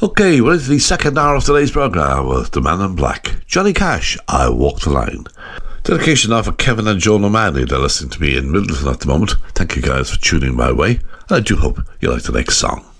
Okay, well, it's the second hour of today's programme with The Man in Black. Johnny Cash, I Walk the Line. Dedication now for Kevin and Joan O'Malley. They're listening to me in Middleton at the moment. Thank you guys for tuning my way. I do hope you like the next song.